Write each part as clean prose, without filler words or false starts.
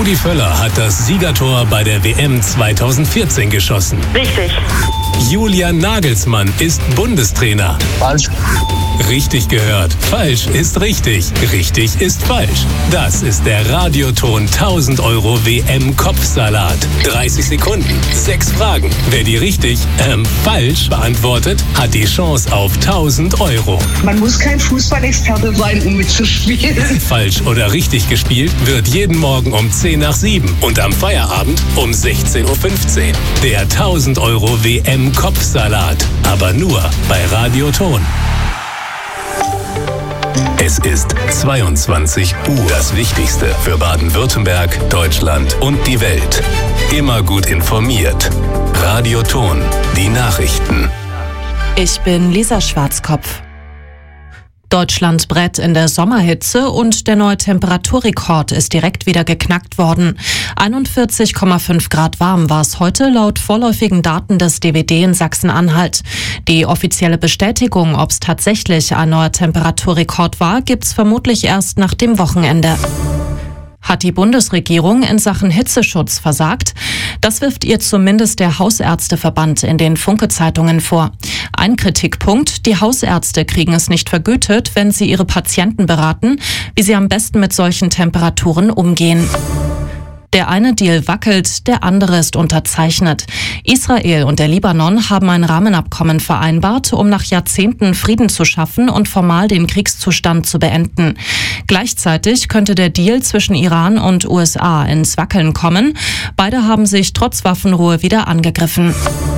Rudi Völler hat das Siegertor bei der WM 2014 geschossen. Richtig. Julian Nagelsmann ist Bundestrainer. Falsch. Richtig gehört. Falsch ist richtig. Richtig ist falsch. Das ist der Radioton 1000 € WM-Kopfsalat. 30 Sekunden, 6 Fragen. Wer die richtig, falsch beantwortet, hat die Chance auf 1000 €. Man muss kein Fußballexperte sein, um mitzuspielen. Falsch oder richtig gespielt wird jeden Morgen um 10 nach 7 und am Feierabend um 16:15 Uhr. Der 1000 € WM-Kopfsalat. Aber nur bei Radioton. Es ist 22 Uhr. Das Wichtigste für Baden-Württemberg, Deutschland und die Welt. Immer gut informiert. Radioton, die Nachrichten. Ich bin Lisa Schwarzkopf. Deutschland brät in der Sommerhitze und der neue Temperaturrekord ist direkt wieder geknackt worden. 41,5 Grad warm war es heute laut vorläufigen Daten des DWD in Sachsen-Anhalt. Die offizielle Bestätigung, ob es tatsächlich ein neuer Temperaturrekord war, gibt's vermutlich erst nach dem Wochenende. Hat die Bundesregierung in Sachen Hitzeschutz versagt? Das wirft ihr zumindest der Hausärzteverband in den Funke-Zeitungen vor. Ein Kritikpunkt: Die Hausärzte kriegen es nicht vergütet, wenn sie ihre Patienten beraten, wie sie am besten mit solchen Temperaturen umgehen. Der eine Deal wackelt, der andere ist unterzeichnet. Israel und der Libanon haben ein Rahmenabkommen vereinbart, um nach Jahrzehnten Frieden zu schaffen und formal den Kriegszustand zu beenden. Gleichzeitig könnte der Deal zwischen Iran und USA ins Wackeln kommen. Beide haben sich trotz Waffenruhe wieder angegriffen.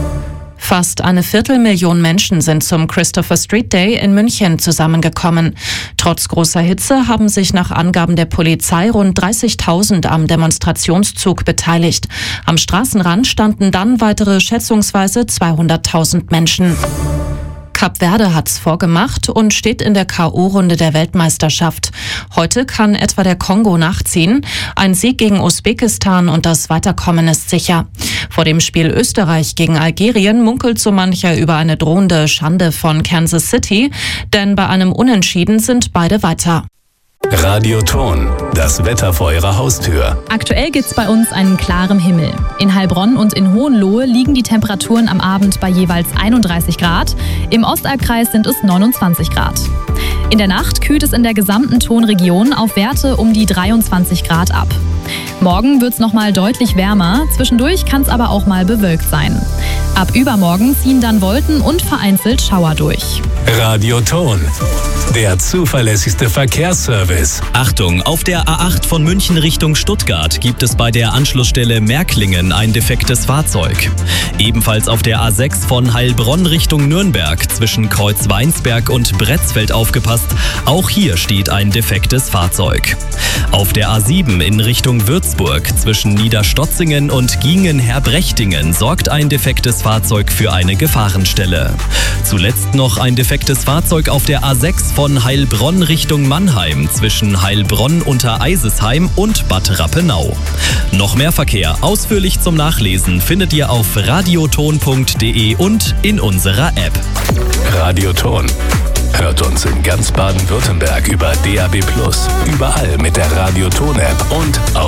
Fast 250.000 Menschen sind zum Christopher Street Day in München zusammengekommen. Trotz großer Hitze haben sich nach Angaben der Polizei rund 30.000 am Demonstrationszug beteiligt. Am Straßenrand standen dann weitere schätzungsweise 200.000 Menschen. Kap Verde hat's vorgemacht und steht in der K.O.-Runde der Weltmeisterschaft. Heute kann etwa der Kongo nachziehen. Ein Sieg gegen Usbekistan und das Weiterkommen ist sicher. Vor dem Spiel Österreich gegen Algerien munkelt so mancher über eine drohende Schande von Kansas City, denn bei einem Unentschieden sind beide weiter. Radioton, das Wetter vor Ihrer Haustür. Aktuell gibt's bei uns einen klaren Himmel. In Heilbronn und in Hohenlohe liegen die Temperaturen am Abend bei jeweils 31 Grad. Im Ostalbkreis sind es 29 Grad. In der Nacht kühlt es in der gesamten Tonregion auf Werte um die 23 Grad ab. Morgen wird's nochmal deutlich wärmer, zwischendurch kann's aber auch mal bewölkt sein. Ab übermorgen ziehen dann Wolken und vereinzelt Schauer durch. Radioton, der zuverlässigste Verkehrsservice. Achtung, auf der A8 von München Richtung Stuttgart gibt es bei der Anschlussstelle Märklingen ein defektes Fahrzeug. Ebenfalls auf der A6 von Heilbronn Richtung Nürnberg zwischen Kreuzweinsberg und Bretzfeld aufgepasst, auch hier steht ein defektes Fahrzeug. Auf der A7 in Richtung Würzburg zwischen Niederstotzingen und Giengen-Herbrechtingen sorgt ein defektes Fahrzeug für eine Gefahrenstelle. Zuletzt noch ein defektes Fahrzeug auf der A6 von Heilbronn Richtung Mannheim zwischen Heilbronn unter Eisesheim und Bad Rappenau. Noch mehr Verkehr ausführlich zum Nachlesen findet ihr auf radioton.de und in unserer App. Radioton. Hört uns in ganz Baden-Württemberg über DAB+, überall mit der Radioton-App und auf